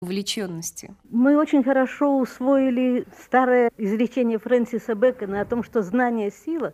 увлеченности? Мы очень хорошо усвоили старое изречение Фрэнсиса Бэкона о том, что знание – сила.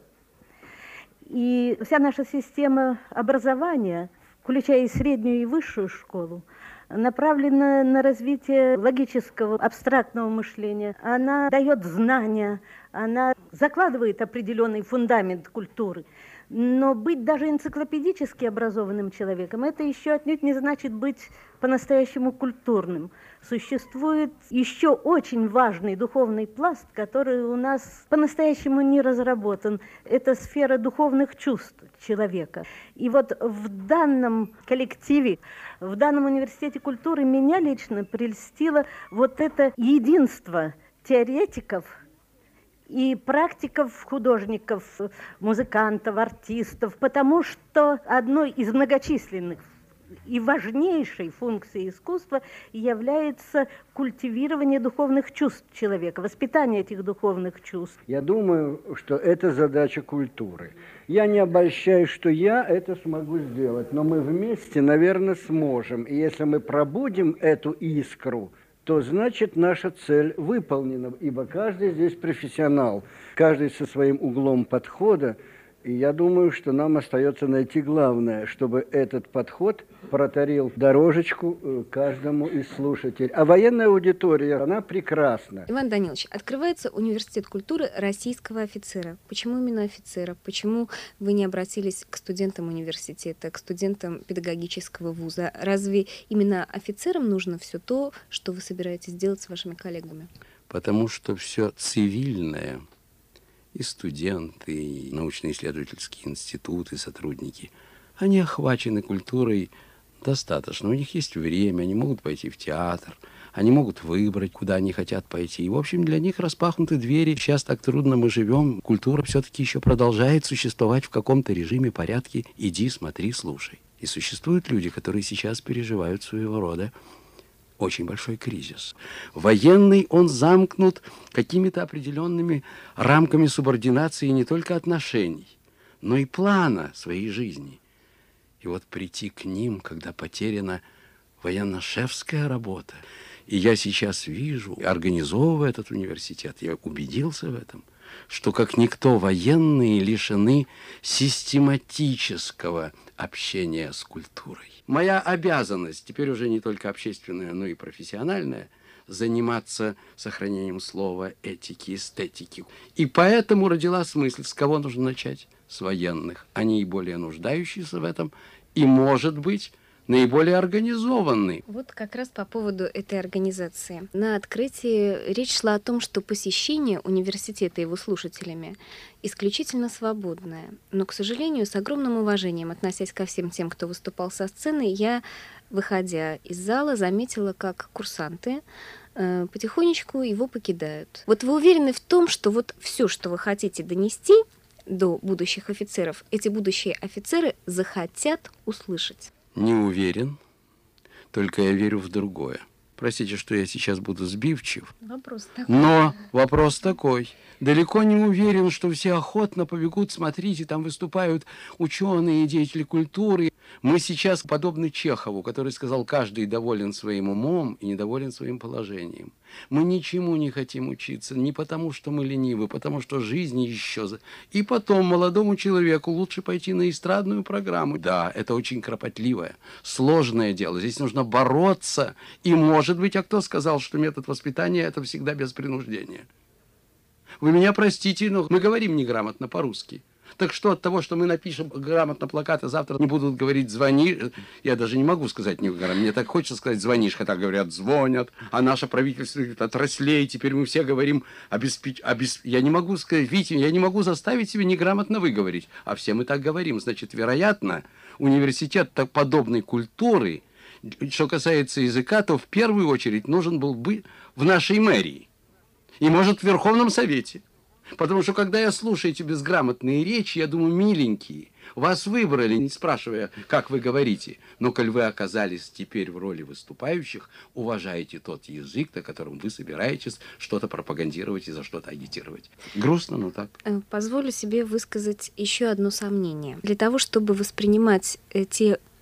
И вся наша система образования, включая и среднюю, и высшую школу, направлена на развитие логического, абстрактного мышления. Она дает знания, она закладывает определенный фундамент культуры. Но быть даже энциклопедически образованным человеком – это еще отнюдь не значит быть по-настоящему культурным. Существует еще очень важный духовный пласт, который у нас по-настоящему не разработан. Это сфера духовных чувств человека. И вот в данном коллективе, в данном университете культуры меня лично прельстило вот это единство теоретиков и практиков, художников, музыкантов, артистов, потому что одной из многочисленных и важнейшей функцией искусства является культивирование духовных чувств человека, воспитание этих духовных чувств. Я думаю, что это задача культуры. Я не обольщаюсь, что я это смогу сделать, но мы вместе, наверное, сможем. И если мы пробудим эту искру, то значит наша цель выполнена, ибо каждый здесь профессионал, каждый со своим углом подхода. И я думаю, что нам остается найти главное, чтобы этот подход протарил дорожечку каждому из слушателей. А военная аудитория, она прекрасна. Иван Данилович, открывается университет культуры российского офицера. Почему именно офицера? Почему вы не обратились к студентам университета, к студентам педагогического вуза? Разве именно офицерам нужно все то, что вы собираетесь делать с вашими коллегами? Потому что все цивильное, и студенты, и научно-исследовательские институты, сотрудники, они охвачены культурой достаточно. У них есть время, они могут пойти в театр, они могут выбрать, куда они хотят пойти. И, в общем, для них распахнуты двери. Сейчас так трудно мы живем. Культура все-таки еще продолжает существовать в каком-то режиме, порядке. Иди, смотри, слушай. И существуют люди, которые сейчас переживают своего рода очень большой кризис. Военный, он замкнут какими-то определенными рамками субординации не только отношений, но и плана своей жизни. И вот прийти к ним, когда потеряна военно-шефская работа. И я сейчас вижу, организовывая этот университет, я убедился в этом, что как никто военные лишены систематического общения с культурой. Моя обязанность, теперь уже не только общественная, но и профессиональная, заниматься сохранением слова, этики, эстетики. И поэтому родилась мысль, с кого нужно начать? С военных. Они и более нуждающиеся в этом, и, может быть, наиболее организованный. Вот как раз по поводу этой организации. На открытии речь шла о том, что посещение университета его слушателями исключительно свободное. Но, к сожалению, с огромным уважением, относясь ко всем тем, кто выступал со сцены, я, выходя из зала, заметила, как курсанты потихонечку его покидают. Вот вы уверены в том, что вот все, что вы хотите донести до будущих офицеров, эти будущие офицеры захотят услышать? Не уверен, только я верю в другое. Простите, что я сейчас буду сбивчив. Но вопрос такой. Далеко не уверен, что все охотно побегут, смотрите, там выступают ученые, деятели культуры. Мы сейчас подобны Чехову, который сказал, каждый доволен своим умом и недоволен своим положением. Мы ничему не хотим учиться, не потому, что мы ленивы, потому что жизнь еще... И потом молодому человеку лучше пойти на эстрадную программу. Да, это очень кропотливое, сложное дело. Здесь нужно бороться. И, может быть, а кто сказал, что метод воспитания – это всегда без принуждения? Вы меня простите, но мы говорим неграмотно по-русски. Так что от того, что мы напишем грамотно плакаты, завтра не будут говорить «звони». Я даже не могу сказать неграмотно. Мне так хочется сказать «звонишь», хотя говорят «звонят». А наше правительство говорит «отраслей». Теперь мы все говорим Я не могу сказать, видите, я не могу заставить себя неграмотно выговорить. А все мы так говорим. Значит, вероятно, университет подобной культуры, что касается языка, то в первую очередь нужен был бы в нашей мэрии. И, может, в Верховном Совете. Потому что, когда я слушаю эти безграмотные речи, я думаю, миленькие, вас выбрали, не спрашивая, как вы говорите. Но, коль вы оказались теперь в роли выступающих, уважайте тот язык, на котором вы собираетесь что-то пропагандировать и за что-то агитировать. Грустно, но так. Позволю себе высказать еще одно сомнение. Для того, чтобы воспринимать те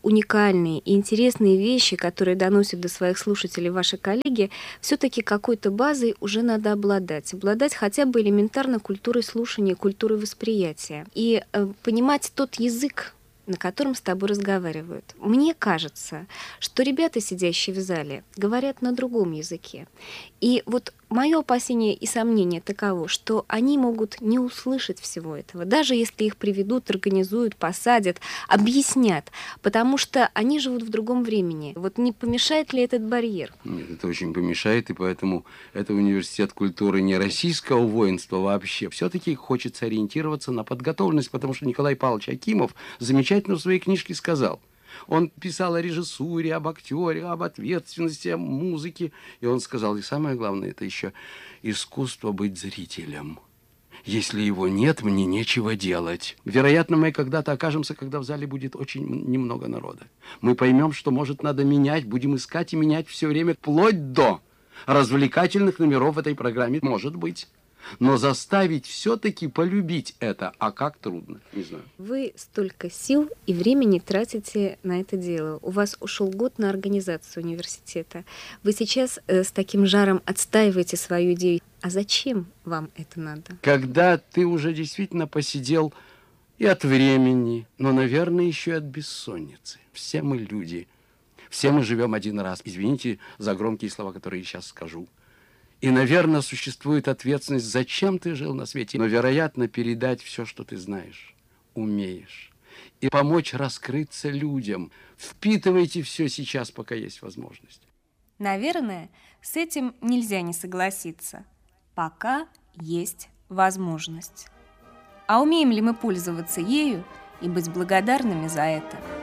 уникальные и интересные вещи, которые доносят до своих слушателей ваши коллеги, все-таки какой-то базой уже надо обладать. Обладать хотя бы элементарно культурой слушания, культурой восприятия. И понимать тот язык, на котором с тобой разговаривают. Мне кажется, что ребята, сидящие в зале, говорят на другом языке. И вот мое опасение и сомнение таково, что они могут не услышать всего этого, даже если их приведут, организуют, посадят, объяснят, потому что они живут в другом времени. Вот не помешает ли этот барьер? Нет, это очень помешает, и поэтому это университет культуры не российского воинства вообще. Все-таки хочется ориентироваться на подготовленность, потому что Николай Павлович Акимов замечательно в своей книжке сказал. Он писал о режиссуре, об актере, об ответственности, о музыке. И он сказал, и самое главное, это еще искусство быть зрителем. Если его нет, мне нечего делать. Вероятно, мы когда-то окажемся, когда в зале будет очень немного народа. Мы поймем, что, может, надо менять, будем искать и менять все время, вплоть до развлекательных номеров в этой программе, может быть. Но заставить все-таки полюбить это, а как трудно, не знаю. Вы столько сил и времени тратите на это дело. У вас ушел год на организацию университета. Вы сейчас с таким жаром отстаиваете свою идею. А зачем вам это надо? Когда ты уже действительно посидел и от времени, но, наверное, еще и от бессонницы. Все мы люди, все мы живем один раз. Извините за громкие слова, которые я сейчас скажу. И, наверное, существует ответственность, зачем ты жил на свете. Но, вероятно, передать все, что ты знаешь, умеешь. И помочь раскрыться людям. Впитывайте все сейчас, пока есть возможность. Наверное, с этим нельзя не согласиться. Пока есть возможность. А умеем ли мы пользоваться ею и быть благодарными за это?